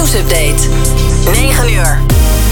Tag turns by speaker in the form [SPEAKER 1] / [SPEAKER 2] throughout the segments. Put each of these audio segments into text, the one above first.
[SPEAKER 1] Nieuwsupdate. 9 uur.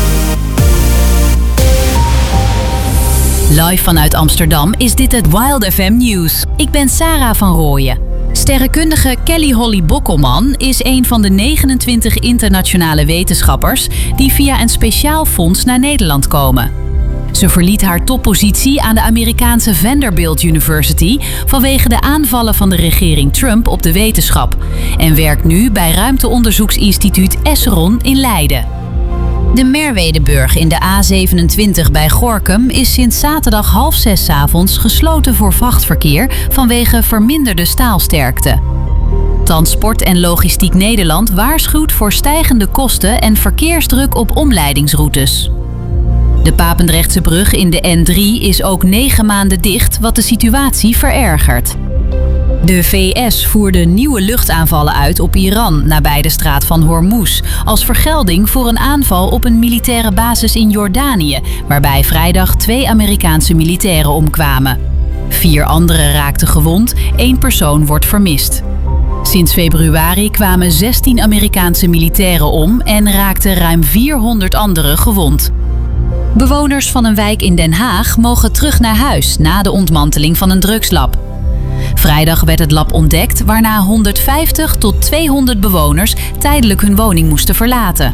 [SPEAKER 2] Live vanuit Amsterdam is dit het Wild FM Nieuws. Ik ben Sarah van Rooyen. Sterrenkundige Kelly Holly Bokkelman is een van de 29 internationale wetenschappers die via een speciaal fonds naar Nederland komen. Ze verliet haar toppositie aan de Amerikaanse Vanderbilt University vanwege de aanvallen van de regering Trump op de wetenschap en werkt nu bij ruimteonderzoeksinstituut Esseron in Leiden. De Merwedeburg in de A27 bij Gorinchem is sinds zaterdag 5:30 'avonds gesloten voor vrachtverkeer vanwege verminderde staalsterkte. Transport en Logistiek Nederland waarschuwt voor stijgende kosten en verkeersdruk op omleidingsroutes. De Papendrechtse brug in de N3 is ook 9 maanden dicht, wat de situatie verergert. De VS voerde nieuwe luchtaanvallen uit op Iran nabij de straat van Hormuz als vergelding voor een aanval op een militaire basis in Jordanië, waarbij vrijdag 2 Amerikaanse militairen omkwamen. 4 anderen raakten gewond, 1 persoon wordt vermist. Sinds februari kwamen 16 Amerikaanse militairen om en raakten ruim 400 anderen gewond. Bewoners van een wijk in Den Haag mogen terug naar huis na de ontmanteling van een drugslab. Vrijdag werd het lab ontdekt, waarna 150 tot 200 bewoners tijdelijk hun woning moesten verlaten.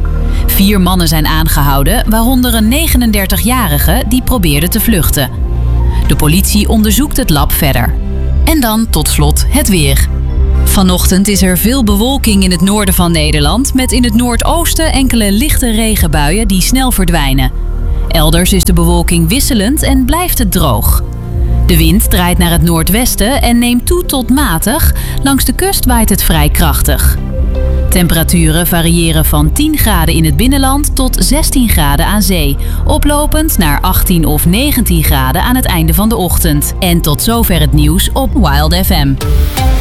[SPEAKER 2] 4 mannen zijn aangehouden, waaronder een 39-jarige die probeerde te vluchten. De politie onderzoekt het lab verder. En dan tot slot het weer. Vanochtend is er veel bewolking in het noorden van Nederland, met in het noordoosten enkele lichte regenbuien die snel verdwijnen. Elders is de bewolking wisselend en blijft het droog. De wind draait naar het noordwesten en neemt toe tot matig. Langs de kust waait het vrij krachtig. Temperaturen variëren van 10 graden in het binnenland tot 16 graden aan zee. Oplopend naar 18 of 19 graden aan het einde van de ochtend. En tot zover het nieuws op Wild FM.